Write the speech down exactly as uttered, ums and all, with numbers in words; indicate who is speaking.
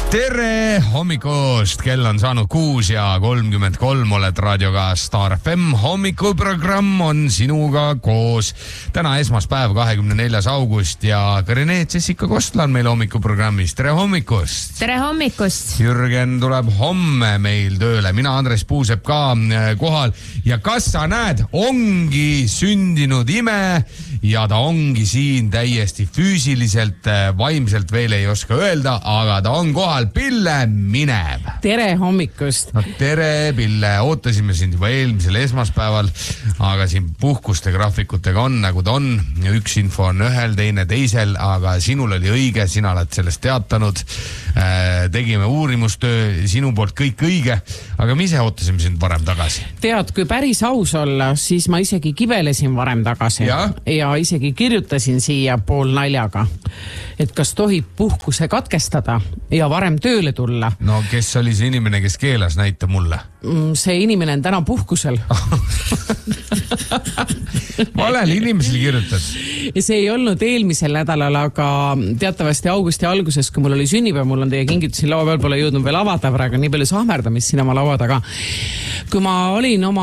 Speaker 1: Tere hommikust, kell on saanud kuus ja kolmkümmend kolm, oled raadioga Star F M. Hommikuprogramm on sinuga koos. Täna esmaspäev, kahekümne neljas august ja Rene Jessica Kostla on meil hommikuprogrammis. Tere hommikust!
Speaker 2: Tere hommikust!
Speaker 1: Jürgen tuleb homme meil tööle. Mina, Andres Puusep ka kohal. Ja kas sa näed, ongi sündinud ime ja ta ongi siin täiesti füüsiliselt, vaimselt veel ei oska öelda, aga ta on kohal. Pille Minev.
Speaker 3: Tere hommikust.
Speaker 1: No, tere Pille, ootasime sind juba eelmisel esmaspäeval, aga siin puhkuste graafikutega on nagu ta on. Üks info on ühel, teine teisel, aga sinul oli õige, sina oled sellest teatanud. Tegime uurimustöö, sinu poolt kõik õige, aga me ise ootasime sind varem tagasi.
Speaker 3: Tead, kui päris aus olla, siis ma isegi kibelesin varem tagasi ja, ja isegi kirjutasin siia pool naljaga, et kas tohib puhkuse katkestada ja varem tööle tulla.
Speaker 1: No kes oli see inimene, kes keelas, näita mulle?
Speaker 3: See inimene on täna puhkusel.
Speaker 1: Valel inimesel kirjutad.
Speaker 3: See ei olnud eelmisel nädalal, aga teatavasti augusti alguses, kui mul oli sünnipäev, mul on teie kingitusi laua peal, pole jõudnud veel avada praegu, nii palju sahmerdamist siin oma laua taga. Kui ma olin oma